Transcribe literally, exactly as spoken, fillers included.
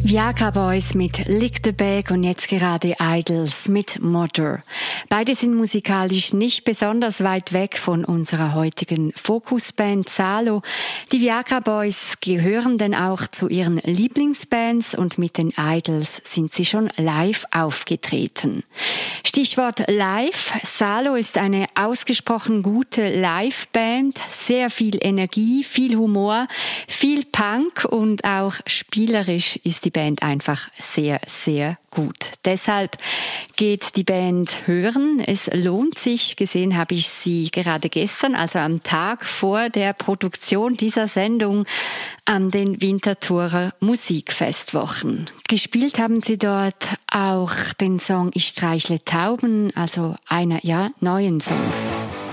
Viagra Boys mit Lick the Bag und jetzt gerade Idols mit Mother. Beide sind musikalisch nicht besonders weit weg von unserer heutigen Fokusband Salo. Die Viagra Boys gehören denn auch zu ihren Lieblingsbands und mit den Idols sind sie schon live aufgetreten. Stichwort live. Salo ist eine ausgesprochen gute Liveband, sehr viel Energie, viel Humor, viel Punk und auch spielerisch ist die Band einfach sehr, sehr gut. Deshalb geht die Band hören. Es lohnt sich. Gesehen habe ich sie gerade gestern, also am Tag vor der Produktion dieser Sendung an den Winterthurer Musikfestwochen. Gespielt haben sie dort auch den Song Ich streichle Tauben, also einer, ja, neuen Songs.